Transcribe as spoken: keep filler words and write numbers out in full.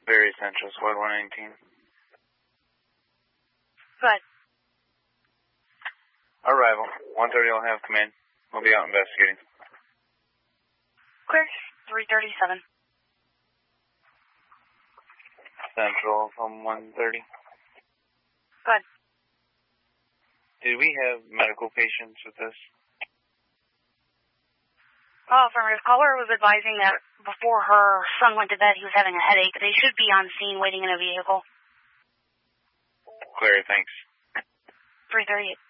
Very Central, Squad one nineteen. Good. Arrival. one thirty will have command. We'll be out investigating. Clear. three thirty-seven. Central from one thirty. Good. Did we have medical patients with this? Oh, affirmative. Caller was advising that before her son went to bed, he was having a headache. They should be on scene waiting in a vehicle. Clear, thanks. three thirty-eight.